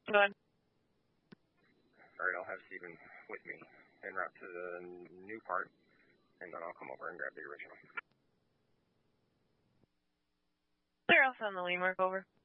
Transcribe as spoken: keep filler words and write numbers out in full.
Go ahead. All right, I'll have Steven with me en route to the new part, and then I'll come over and grab the original. Clear, I'll send the lean work over.